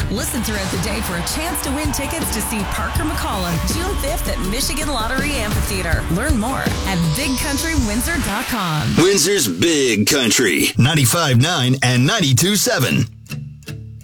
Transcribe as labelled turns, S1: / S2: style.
S1: Listen throughout the day for a chance to win tickets to see Parker McCollum June 5th at Michigan Lottery Amphitheater. Learn more at BigCountryWindsor.com.
S2: Windsor's Big Country, 95.9 and 92.7.